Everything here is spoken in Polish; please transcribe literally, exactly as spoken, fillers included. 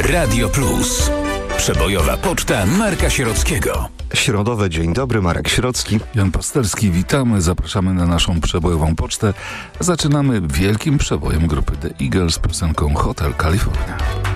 Radio Plus. Przebojowa poczta Marka Sierockiego. Środowe, dzień dobry, Marek Sierocki. Jan Pasterski, witamy, zapraszamy na naszą przebojową pocztę. Zaczynamy wielkim przebojem grupy The Eagles z piosenką Hotel California.